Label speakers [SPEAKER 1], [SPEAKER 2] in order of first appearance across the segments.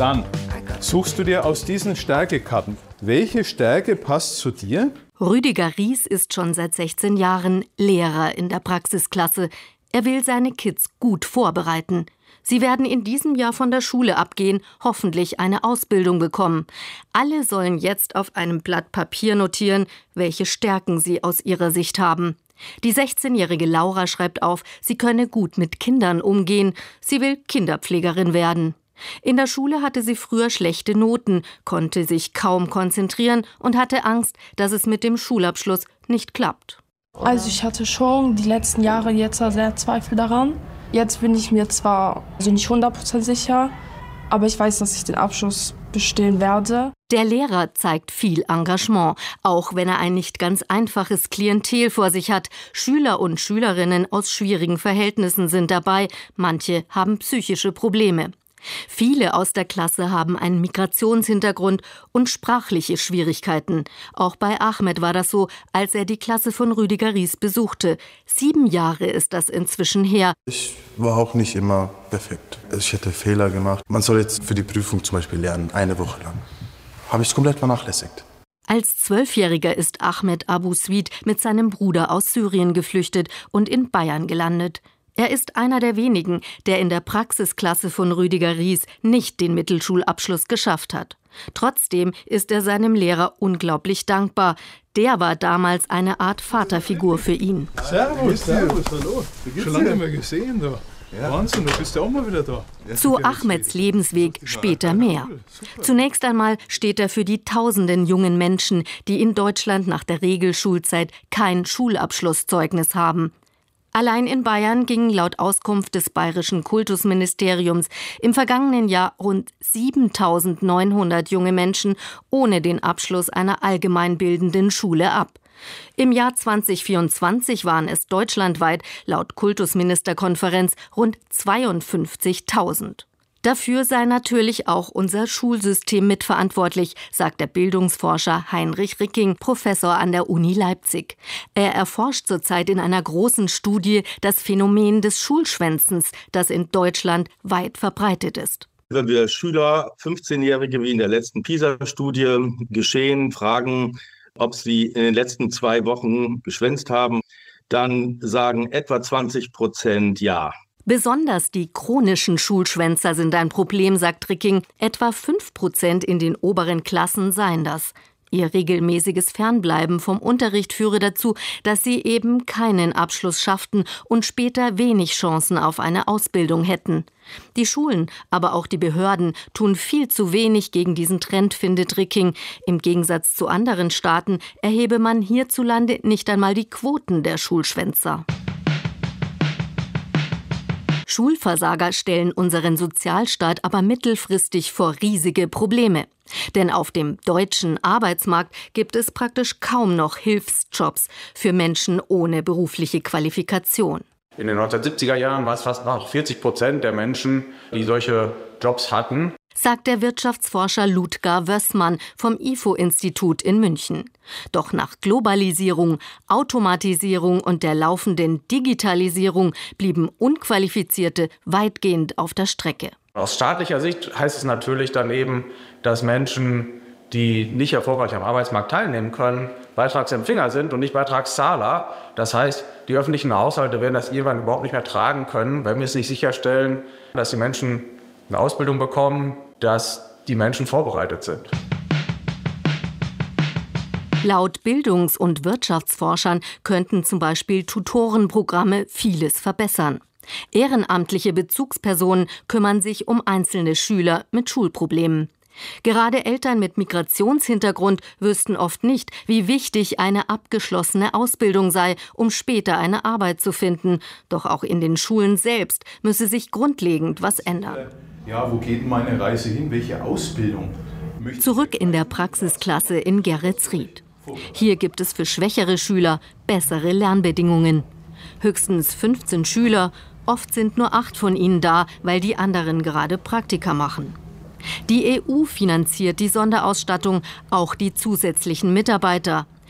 [SPEAKER 1] Dann suchst du dir aus diesen Stärkekarten, welche Stärke passt zu dir?
[SPEAKER 2] Rüdiger Ries ist schon seit 16 Jahren Lehrer in der Praxisklasse. Er will seine Kids gut vorbereiten. Sie werden in diesem Jahr von der Schule abgehen, hoffentlich eine Ausbildung bekommen. Alle sollen jetzt auf einem Blatt Papier notieren, welche Stärken sie aus ihrer Sicht haben. Die 16-jährige Laura schreibt auf, sie könne gut mit Kindern umgehen. Sie will Kinderpflegerin werden. In der Schule hatte sie früher schlechte Noten, konnte sich kaum konzentrieren und hatte Angst, dass es mit dem Schulabschluss nicht klappt.
[SPEAKER 3] Also ich hatte schon die letzten Jahre jetzt sehr Zweifel daran. Jetzt bin ich mir zwar nicht 100% sicher, aber ich weiß, dass ich den Abschluss bestehen werde.
[SPEAKER 2] Der Lehrer zeigt viel Engagement, auch wenn er ein nicht ganz einfaches Klientel vor sich hat. Schüler und Schülerinnen aus schwierigen Verhältnissen sind dabei, manche haben psychische Probleme. Viele aus der Klasse haben einen Migrationshintergrund und sprachliche Schwierigkeiten. Auch bei Ahmed war das so, als er die Klasse von Rüdiger Ries besuchte. 7 Jahre ist das inzwischen her.
[SPEAKER 4] Ich war auch nicht immer perfekt. Ich hätte Fehler gemacht. Man soll jetzt für die Prüfung zum Beispiel lernen, 1 Woche lang. Habe ich komplett vernachlässigt.
[SPEAKER 2] Als 12-Jähriger ist Ahmed Abu Swid mit seinem Bruder aus Syrien geflüchtet und in Bayern gelandet. Er ist einer der wenigen, der in der Praxisklasse von Rüdiger Ries nicht den Mittelschulabschluss geschafft hat. Trotzdem ist er seinem Lehrer unglaublich dankbar. Der war damals eine Art Vaterfigur für ihn.
[SPEAKER 1] Servus, hallo. Schon lange nicht mehr gesehen da. Ja. Wahnsinn, du bist ja auch mal wieder da.
[SPEAKER 2] Zu Ahmeds Lebensweg später mehr. Zunächst einmal steht er für die tausenden jungen Menschen, die in Deutschland nach der Regelschulzeit kein Schulabschlusszeugnis haben. Allein in Bayern gingen laut Auskunft des Bayerischen Kultusministeriums im vergangenen Jahr rund 7.900 junge Menschen ohne den Abschluss einer allgemeinbildenden Schule ab. Im Jahr 2024 waren es deutschlandweit laut Kultusministerkonferenz rund 52.000. Dafür sei natürlich auch unser Schulsystem mitverantwortlich, sagt der Bildungsforscher Heinrich Ricking, Professor an der Uni Leipzig. Er erforscht zurzeit in einer großen Studie das Phänomen des Schulschwänzens, das in Deutschland weit verbreitet ist.
[SPEAKER 5] Wenn wir Schüler, 15-Jährige wie in der letzten PISA-Studie geschehen, fragen, ob sie in den letzten 2 Wochen geschwänzt haben, dann sagen etwa 20% ja.
[SPEAKER 2] Besonders die chronischen Schulschwänzer sind ein Problem, sagt Ricking. Etwa 5% in den oberen Klassen seien das. Ihr regelmäßiges Fernbleiben vom Unterricht führe dazu, dass sie eben keinen Abschluss schafften und später wenig Chancen auf eine Ausbildung hätten. Die Schulen, aber auch die Behörden tun viel zu wenig gegen diesen Trend, findet Ricking. Im Gegensatz zu anderen Staaten erhebe man hierzulande nicht einmal die Quoten der Schulschwänzer. Schulversager stellen unseren Sozialstaat aber mittelfristig vor riesige Probleme. Denn auf dem deutschen Arbeitsmarkt gibt es praktisch kaum noch Hilfsjobs für Menschen ohne berufliche Qualifikation.
[SPEAKER 6] In den 1970er Jahren war es fast noch 40% der Menschen, die solche Jobs hatten,
[SPEAKER 2] sagt der Wirtschaftsforscher Ludger Wössmann vom IFO-Institut in München. Doch nach Globalisierung, Automatisierung und der laufenden Digitalisierung blieben Unqualifizierte weitgehend auf der Strecke.
[SPEAKER 6] Aus staatlicher Sicht heißt es natürlich dann eben, dass Menschen, die nicht erfolgreich am Arbeitsmarkt teilnehmen können, Beitragsempfänger sind und nicht Beitragszahler. Das heißt, die öffentlichen Haushalte werden das irgendwann überhaupt nicht mehr tragen können, wenn wir es nicht sicherstellen, dass die Menschen eine Ausbildung bekommen, dass die Menschen vorbereitet sind.
[SPEAKER 2] Laut Bildungs- und Wirtschaftsforschern könnten zum Beispiel Tutorenprogramme vieles verbessern. Ehrenamtliche Bezugspersonen kümmern sich um einzelne Schüler mit Schulproblemen. Gerade Eltern mit Migrationshintergrund wüssten oft nicht, wie wichtig eine abgeschlossene Ausbildung sei, um später eine Arbeit zu finden. Doch auch in den Schulen selbst müsse sich grundlegend was ändern.
[SPEAKER 1] Ja, wo geht meine Reise hin? Welche Ausbildung?
[SPEAKER 2] Zurück in der Praxisklasse in Geretsried. Hier gibt es für schwächere Schüler bessere Lernbedingungen. Höchstens 15 Schüler, oft sind nur 8 von ihnen da, weil die anderen gerade Praktika machen. Die EU finanziert die Sonderausstattung, auch die zusätzlichen Mitarbeiter.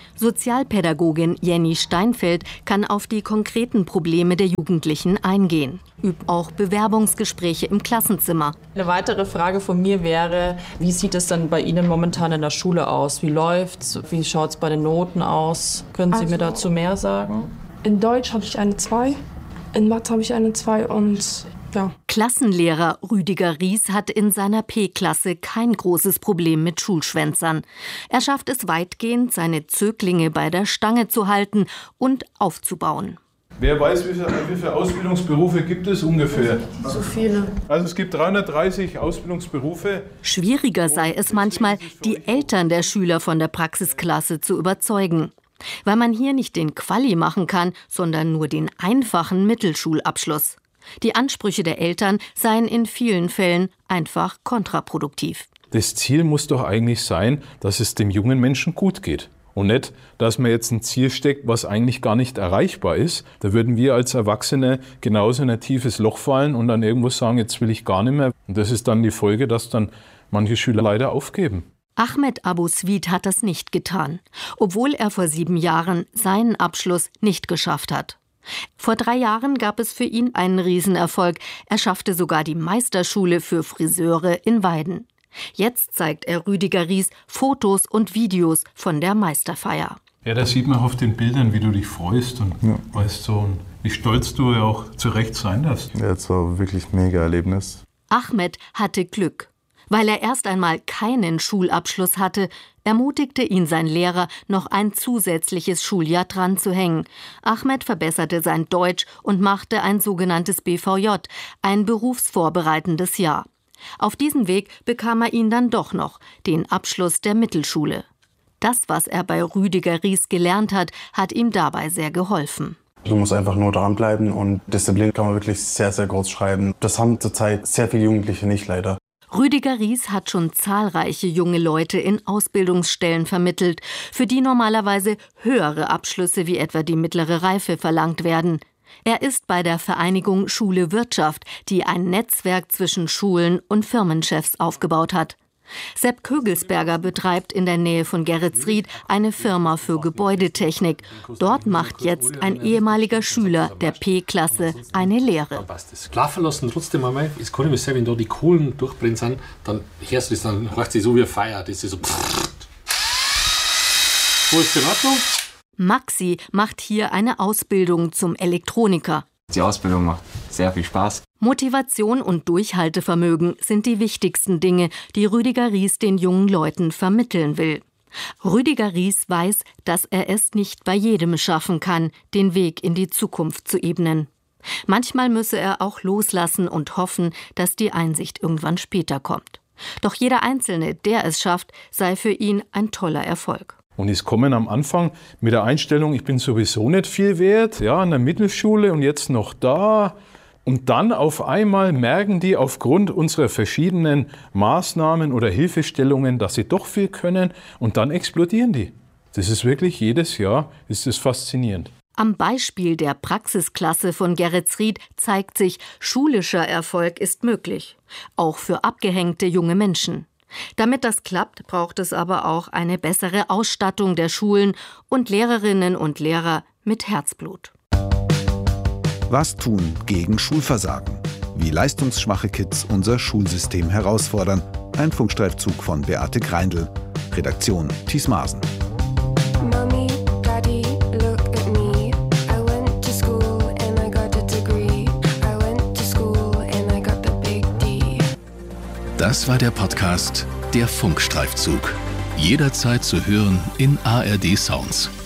[SPEAKER 2] Sozialpädagogin Jenny Steinfeld kann auf die konkreten Probleme der Jugendlichen eingehen, übt auch Bewerbungsgespräche im Klassenzimmer.
[SPEAKER 7] Eine weitere Frage von mir wäre, wie sieht es denn bei Ihnen momentan in der Schule aus? Wie läuft's? Wie schaut es bei den Noten aus? Können Sie mir dazu mehr sagen?
[SPEAKER 3] In Deutsch habe ich eine 2, in Mathe habe ich eine 2 und ja.
[SPEAKER 2] Klassenlehrer Rüdiger Ries hat in seiner P-Klasse kein großes Problem mit Schulschwänzern. Er schafft es weitgehend, seine Zöglinge bei der Stange zu halten und aufzubauen.
[SPEAKER 1] Wer weiß, wie viele Ausbildungsberufe gibt es ungefähr?
[SPEAKER 7] So viele.
[SPEAKER 1] Also es gibt 330 Ausbildungsberufe.
[SPEAKER 2] Schwieriger sei es manchmal, die Eltern der Schüler von der Praxisklasse zu überzeugen. Weil man hier nicht den Quali machen kann, sondern nur den einfachen Mittelschulabschluss. Die Ansprüche der Eltern seien in vielen Fällen einfach kontraproduktiv.
[SPEAKER 1] Das Ziel muss doch eigentlich sein, dass es dem jungen Menschen gut geht. Und nicht, dass man jetzt ein Ziel steckt, was eigentlich gar nicht erreichbar ist. Da würden wir als Erwachsene genauso in ein tiefes Loch fallen und dann irgendwo sagen, jetzt will ich gar nicht mehr. Und das ist dann die Folge, dass dann manche Schüler leider aufgeben.
[SPEAKER 2] Ahmed Abu Swid hat das nicht getan, obwohl er vor 7 Jahren seinen Abschluss nicht geschafft hat. Vor 3 Jahren gab es für ihn einen Riesenerfolg. Er schaffte sogar die Meisterschule für Friseure in Weiden. Jetzt zeigt er Rüdiger Ries Fotos und Videos von der Meisterfeier.
[SPEAKER 1] Ja, da sieht man auf den Bildern, wie du dich freust und weißt so, und wie stolz du ja auch zu Recht sein darfst.
[SPEAKER 4] Ja, es war wirklich ein mega Erlebnis.
[SPEAKER 2] Ahmed hatte Glück. Weil er erst einmal keinen Schulabschluss hatte, ermutigte ihn sein Lehrer, noch ein zusätzliches Schuljahr dran zu hängen. Ahmed verbesserte sein Deutsch und machte ein sogenanntes BVJ, ein berufsvorbereitendes Jahr. Auf diesem Weg bekam er ihn dann doch noch, den Abschluss der Mittelschule. Das, was er bei Rüdiger Ries gelernt hat, hat ihm dabei sehr geholfen.
[SPEAKER 4] Du musst einfach nur dranbleiben und Disziplin kann man wirklich sehr, sehr groß schreiben. Das haben zurzeit sehr viele Jugendliche nicht, leider.
[SPEAKER 2] Rüdiger Ries hat schon zahlreiche junge Leute in Ausbildungsstellen vermittelt, für die normalerweise höhere Abschlüsse wie etwa die mittlere Reife verlangt werden. Er ist bei der Vereinigung Schule Wirtschaft, die ein Netzwerk zwischen Schulen und Firmenchefs aufgebaut hat. Sepp Kögelsberger betreibt in der Nähe von Geretsried eine Firma für Gebäudetechnik. Dort macht jetzt ein ehemaliger Schüler der P-Klasse eine Lehre.
[SPEAKER 8] Das Klaffen lassen trotzdem einmal. Es kann nämlich sein, wenn da die Kohlen durchbrennen sind, dann hörst du das, dann hörst du so wie ein Feuer. Das ist so. Wo ist die Ordnung?
[SPEAKER 2] Maxi macht hier eine Ausbildung zum Elektroniker.
[SPEAKER 9] Die Ausbildung macht sehr viel Spaß.
[SPEAKER 2] Motivation und Durchhaltevermögen sind die wichtigsten Dinge, die Rüdiger Ries den jungen Leuten vermitteln will. Rüdiger Ries weiß, dass er es nicht bei jedem schaffen kann, den Weg in die Zukunft zu ebnen. Manchmal müsse er auch loslassen und hoffen, dass die Einsicht irgendwann später kommt. Doch jeder Einzelne, der es schafft, sei für ihn ein toller Erfolg.
[SPEAKER 1] Und es kommen am Anfang mit der Einstellung, ich bin sowieso nicht viel wert, ja, an der Mittelschule und jetzt noch da. Und dann auf einmal merken die aufgrund unserer verschiedenen Maßnahmen oder Hilfestellungen, dass sie doch viel können und dann explodieren die. Das ist wirklich jedes Jahr, ist das faszinierend.
[SPEAKER 2] Am Beispiel der Praxisklasse von Geretsried zeigt sich, schulischer Erfolg ist möglich, auch für abgehängte junge Menschen. Damit das klappt, braucht es aber auch eine bessere Ausstattung der Schulen und Lehrerinnen und Lehrer mit Herzblut.
[SPEAKER 10] Was tun gegen Schulversagen? Wie leistungsschwache Kids unser Schulsystem herausfordern. Ein Funkstreifzug von Beate Greindl. Redaktion Thies Maaßen.
[SPEAKER 11] Das war der Podcast Der Funkstreifzug. Jederzeit zu hören in ARD Sounds.